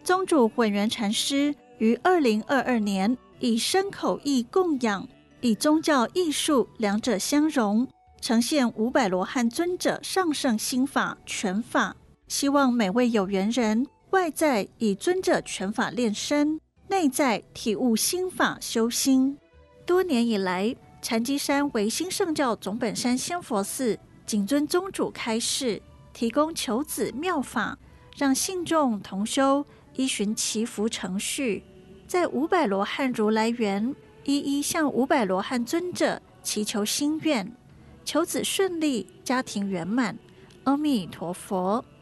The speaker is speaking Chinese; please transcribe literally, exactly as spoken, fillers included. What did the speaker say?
宗主混元禅师于二零二二年以身口意供养，以宗教艺术两者相融，呈现五百罗汉尊者上乘心法全法，希望每位有缘人外在以尊者全法练身，内在体悟心法修心。多年以来，禅机山唯心圣教总本山仙佛寺谨遵宗主开示，提供求子妙法，让信众同修依循祈福程序，在五百罗汉如来园一一向五百罗汉尊者祈求心愿，求子顺利，家庭圆满。阿弥陀佛。